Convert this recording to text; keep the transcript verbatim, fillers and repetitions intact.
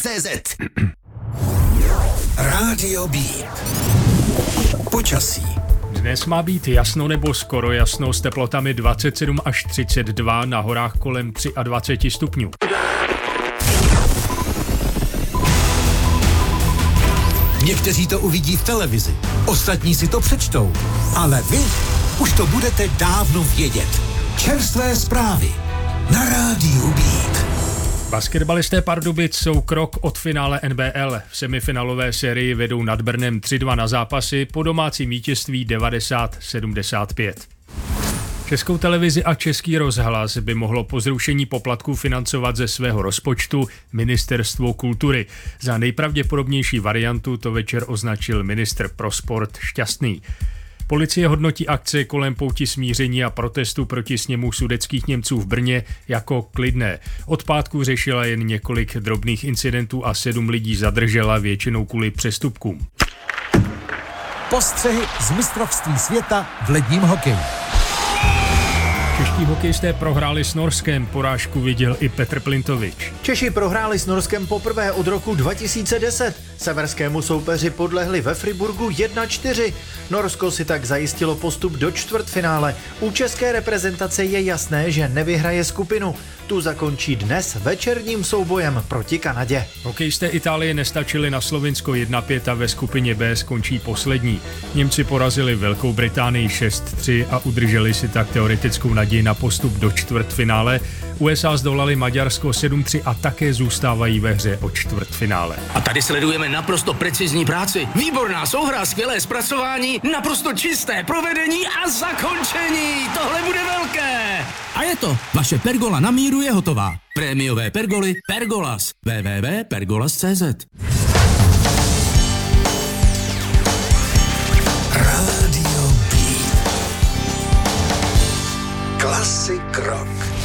C Z. Rádio Beat. Počasí. Dnes má být jasno nebo skoro jasno s teplotami dvacet sedm až třicet dva, na horách kolem dvacet tři stupňů. Někteří to uvidí v televizi, ostatní si to přečtou, ale vy už to budete dávno vědět. Čerstvé zprávy na Rádiu Beat. Basketbalisté Pardubic jsou krok od finále N B L. V semifinálové sérii vedou nad Brnem tři dva na zápasy po domácím vítězství devadesát sedmdesát pět. Českou televizi a Český rozhlas by mohlo po zrušení poplatků financovat ze svého rozpočtu Ministerstvo kultury. Za nejpravděpodobnější variantu to večer označil ministr pro sport Šťastný. Policie hodnotí akce kolem pouti smíření a protestu proti sněmu sudetských Němců v Brně jako klidné. Od pátku řešila jen několik drobných incidentů a sedm lidí zadržela, většinou kvůli přestupkům. Postřehy z mistrovství světa v ledním hokeji. Čeští hokejisté prohráli s Norskem, porážku viděl i Petr Plintovič. Češi prohráli s Norskem poprvé od roku dva tisíce deset. Severskému soupeři podlehli ve Friburgu jedna čtyři. Norsko si tak zajistilo postup do čtvrtfinále. U české reprezentace je jasné, že nevyhraje skupinu. Tu zakončí dnes večerním soubojem proti Kanadě. Hokejisté Itálie nestačili na Slovinsko jedna pět a ve skupině B skončí poslední. Němci porazili Velkou Británii šest tři a udrželi si tak teoretickou naději na postup do čtvrtfinále. U S A zdolali Maďarsko sedm tři a také zůstávají ve hře o čtvrtfinále. A tady sledujeme naprosto precizní práci. Výborná souhra, skvělé zpracování, naprosto čisté provedení a zakončení. Tohle bude velké. A je to. Vaše pergola na míru je hotová. Prémiové pergoly Pergolas. w w w tečka pergolas tečka c z. Rádio Beat. Klasik rock.